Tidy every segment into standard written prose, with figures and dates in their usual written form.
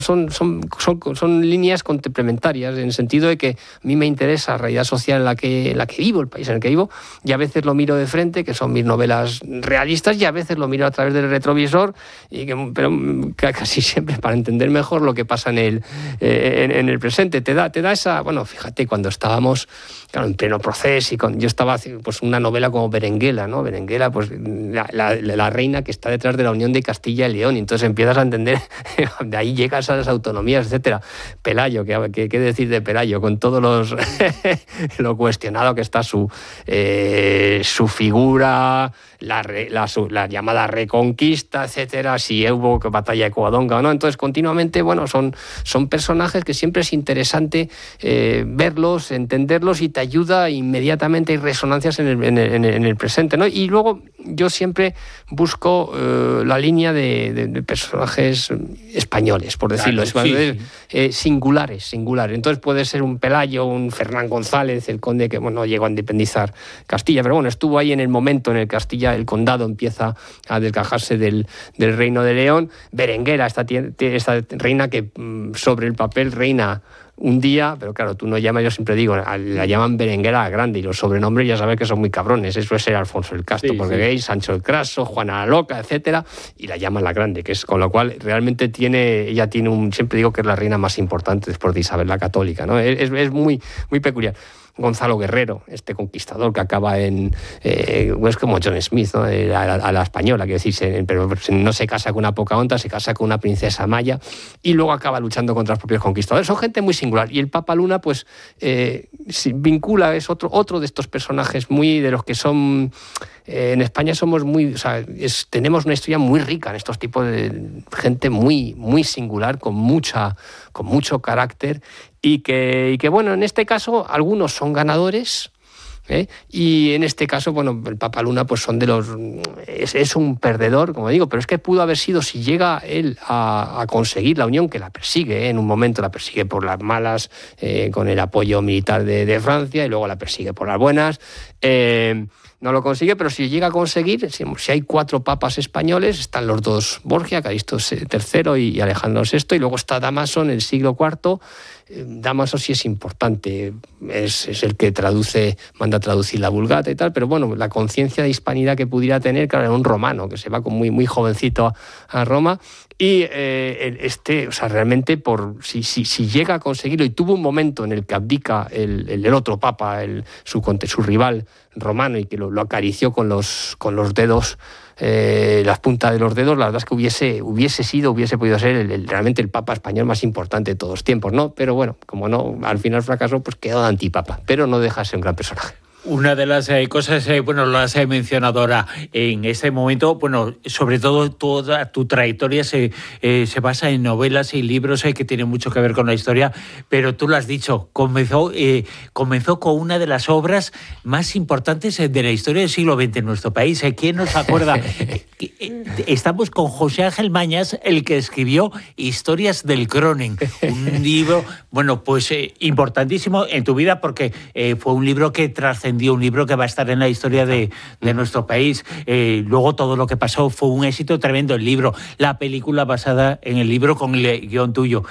son líneas complementarias, en el sentido de que a mí me interesa la realidad social en la que vivo, el país en el que vivo, y a veces lo miro de frente, que son mis novelas realistas, y a veces lo miro a través del retrovisor, pero casi siempre para entender mejor lo que pasa en el presente. Te da esa... Bueno, fíjate, cuando estábamos, claro, en pleno proceso, yo estaba haciendo pues, una novela como Berenguela, ¿no? Berenguela, pues la reina que está detrás de la Unión de Castilla y León, y entonces empiezas a entender, de ahí llegas a las autonomías, etcétera. Pelayo, ¿qué decir de Pelayo? Con todos los lo cuestionado que está su figura, la llamada reconquista, etcétera, si hubo batalla de Covadonga o no. Entonces, continuamente, bueno, son personajes que siempre es interesante verlos, entenderlos, y te ayuda inmediatamente, hay resonancias en el presente, ¿no? Y luego yo siempre busco la línea de personajes españoles, por decirlo, claro, singulares. Entonces puede ser un Pelayo, un Fernán González, el conde que no llegó a independizar Castilla, pero bueno, estuvo ahí en el momento en el Castilla, el condado empieza a desgajarse del reino de León. Berenguera, esta reina que sobre el papel reina un día, pero claro, tú no llamas, yo siempre digo, la llaman Berenguera la Grande, y los sobrenombres ya sabes que son muy cabrones. Eso es ser Alfonso el Casto, porque veis Sancho el Craso, Juana la Loca, etcétera, y la llaman la Grande, que es, con lo cual realmente ella tiene siempre digo que es la reina más importante después de Isabel la Católica, ¿no? Es muy, muy peculiar. Gonzalo Guerrero, este conquistador que acaba es como John Smith, ¿no? a la española, quiero decir, pero no se casa con una Pocahontas, se casa con una princesa maya, y luego acaba luchando contra los propios conquistadores. Son gente muy singular, y el Papa Luna pues vincula, es otro de estos personajes muy de los que son... en España somos muy, tenemos una historia muy rica en estos tipos de gente muy, muy singular, con mucho carácter, y que bueno, en este caso algunos son ganadores, y en este caso, bueno, el Papa Luna pues es un perdedor, como digo, pero es que pudo haber sido, si llega él a conseguir la unión, que la persigue, en un momento la persigue por las malas, con el apoyo militar de Francia, y luego la persigue por las buenas, no lo consigue, pero si llega a conseguir, si hay 4 papas españoles, están los 2 Borgia, Calixto III y Alejandro VI, y luego está Dámaso en el siglo IV. Dámaso sí es importante, es el que manda a traducir la Vulgata y tal, pero bueno, la conciencia de hispanidad que pudiera tener, claro, era un romano que se va muy, muy jovencito a Roma, y realmente si llega a conseguirlo, y tuvo un momento en el que abdica el otro papa, su rival romano, y que lo acarició con los dedos, las puntas de los dedos, la verdad es que hubiese podido ser realmente el papa español más importante de todos los tiempos, ¿no? Pero bueno, como no, al final fracasó, pues quedó de antipapa, pero no deja de ser un gran personaje. Una de las cosas, lo has mencionado ahora en este momento, sobre todo toda tu trayectoria se basa en novelas y libros que tienen mucho que ver con la historia, pero tú lo has dicho, comenzó con una de las obras más importantes de la historia del siglo XX en nuestro país. ¿Quién nos acuerda? Estamos con José Ángel Mañas, el que escribió Historias del Cronen, un libro, importantísimo en tu vida, porque fue un libro que trascendió, un libro que va a estar en la historia de nuestro país. Luego todo lo que pasó fue un éxito tremendo. El libro, la película basada en el libro con el guión tuyo.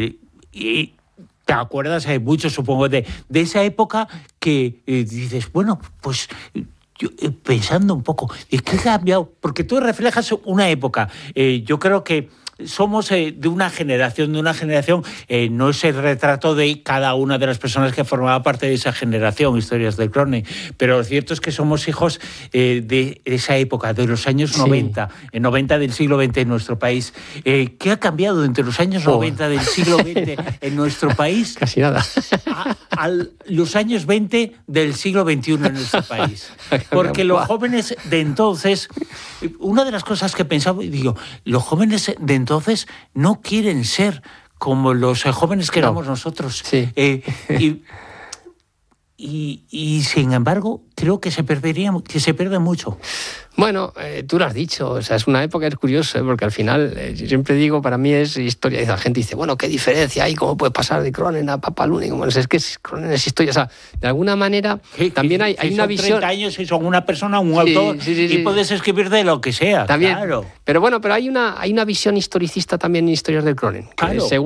Y te acuerdas mucho, supongo, de esa época que dices, yo, pensando un poco, ¿qué ha cambiado? Porque tú reflejas una época. Yo creo que somos de una generación, no es el retrato de cada una de las personas que formaba parte de esa generación, Historias del Cronen, pero lo cierto es que somos hijos de esa época, de los años 90, 90 del siglo XX en nuestro país. ¿Qué ha cambiado entre los años 90 del siglo XX en nuestro país? Casi nada. A los años 20 del siglo XXI en nuestro país. Porque los jóvenes de entonces, una de las cosas que pensaba, digo, los jóvenes de entonces no quieren ser como los jóvenes que éramos nosotros. Sí. y sin embargo creo que se pierde mucho. Bueno, tú lo has dicho, o sea, es una época, es curioso, porque al final, yo siempre digo, para mí es historia, y la gente dice, bueno, ¿qué diferencia hay? ¿Cómo puede pasar de Cronen a Papaluni? Bueno, es que Cronen es historia, o sea, de alguna manera también hay una visión... 30 años y son una persona, un autor, y puedes escribir de lo que sea, también, claro. Pero bueno, pero hay una visión historicista también en historias del Cronen. Claro.